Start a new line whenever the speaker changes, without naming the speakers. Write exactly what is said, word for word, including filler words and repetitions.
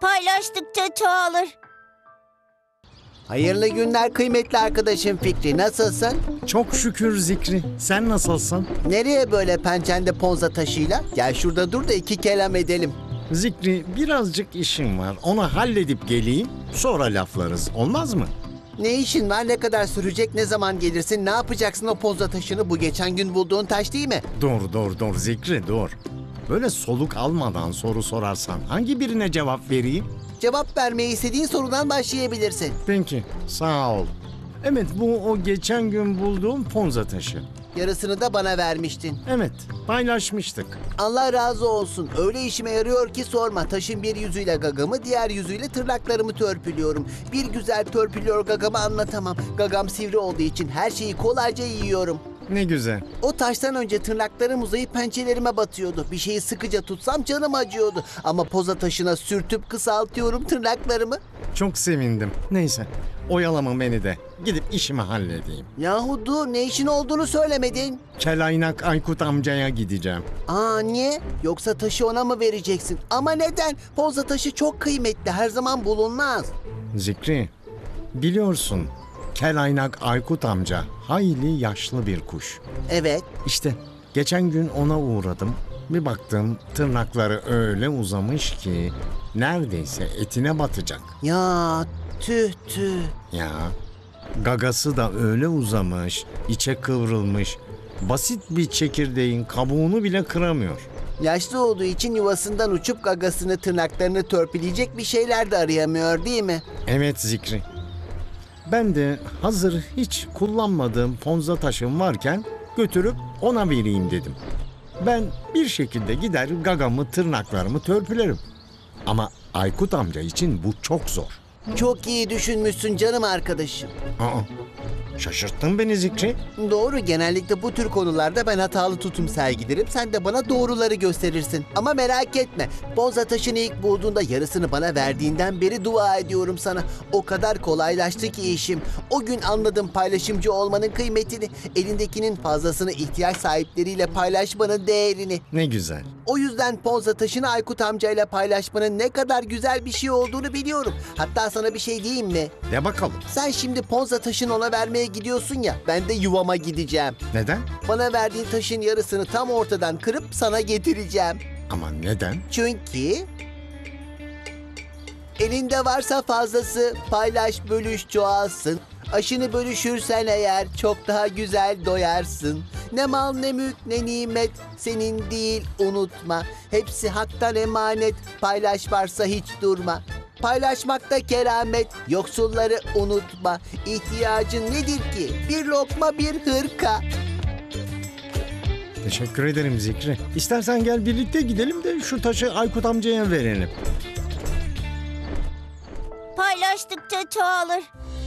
Paylaştıkça çoğalır.
Hayırlı günler kıymetli arkadaşım Fikri. Nasılsın?
Çok şükür Zikri. Sen nasılsın?
Nereye böyle pençende ponza taşıyla? Gel şurada dur da iki kelam edelim.
Zikri, birazcık işim var. Onu halledip geleyim. Sonra laflarız. Olmaz mı?
Ne işin var? Ne kadar sürecek? Ne zaman gelirsin? Ne yapacaksın o ponza taşını? Bu geçen gün bulduğun taş değil mi?
Dur dur dur Zikri dur. Böyle soluk almadan soru sorarsan hangi birine cevap vereyim?
Cevap vermeyi istediğin sorudan başlayabilirsin.
Peki, sağ ol. Evet, bu o geçen gün bulduğum ponza taşı.
Yarısını da bana vermiştin.
Evet, paylaşmıştık.
Allah razı olsun. Öyle işime yarıyor ki sorma. Taşın bir yüzüyle gagamı, diğer yüzüyle tırnaklarımı törpülüyorum. Bir güzel törpülüyor gagamı anlatamam. Gagam sivri olduğu için her şeyi kolayca yiyorum.
Ne güzel.
O taştan önce tırnaklarım uzayıp pençelerime batıyordu. Bir şeyi sıkıca tutsam canım acıyordu. Ama poza taşına sürtüp kısaltıyorum tırnaklarımı.
Çok sevindim. Neyse, oyalama beni de. Gidip işimi halledeyim.
Yahu dur, ne işin olduğunu söylemedin.
Kelaynak Aykut amcaya gideceğim.
Aa niye? Yoksa taşı ona mı vereceksin? Ama neden? Poza taşı çok kıymetli, her zaman bulunmaz.
Zikri, biliyorsun Kelaynak Aykut amca hayli yaşlı bir kuş.
Evet.
İşte geçen gün ona uğradım. Bir baktım tırnakları öyle uzamış ki neredeyse etine batacak.
Ya tüh tüh.
Ya gagası da öyle uzamış, içe kıvrılmış. Basit bir çekirdeğin kabuğunu bile kıramıyor.
Yaşlı olduğu için yuvasından uçup gagasını, tırnaklarını törpüleyecek bir şeyler de arayamıyor değil mi?
Evet Zikri. Ben de hazır hiç kullanmadığım ponza taşım varken götürüp ona vereyim dedim. Ben bir şekilde gider gagamı, tırnaklarımı törpülerim. Ama Aykut amca için bu çok zor.
Çok iyi düşünmüşsün canım arkadaşım.
Aa, şaşırttın beni Zikri.
Doğru, genellikle bu tür konularda ben hatalı tutum sergilerim. Sen de bana doğruları gösterirsin. Ama merak etme. Ponza taşını ilk bulduğunda yarısını bana verdiğinden beri dua ediyorum sana. O kadar kolaylaştı ki işim. O gün anladım paylaşımcı olmanın kıymetini. Elindekinin fazlasını ihtiyaç sahipleriyle paylaşmanın değerini.
Ne güzel.
O yüzden ponza taşını Aykut amcayla paylaşmanın ne kadar güzel bir şey olduğunu biliyorum. Hatta sana bir şey diyeyim mi?
De bakalım.
Sen şimdi ponza taşını ona vermeye gidiyorsun ya, ben de yuvama gideceğim.
Neden?
Bana verdiğin taşın yarısını tam ortadan kırıp sana getireceğim.
Ama neden?
Çünkü elinde varsa fazlası paylaş, bölüş, çoğalsın. Aşını bölüşürsen eğer çok daha güzel doyarsın. Ne mal ne mülk ne nimet senin değil unutma. Hepsi haktan emanet, paylaş varsa hiç durma. Paylaşmakta keramet, yoksulları unutma. İhtiyacın nedir ki? Bir lokma bir hırka.
Teşekkür ederim Zikri. İstersen gel birlikte gidelim de şu taşı Aykut amcaya verelim.
Paylaştıkça çoğalır.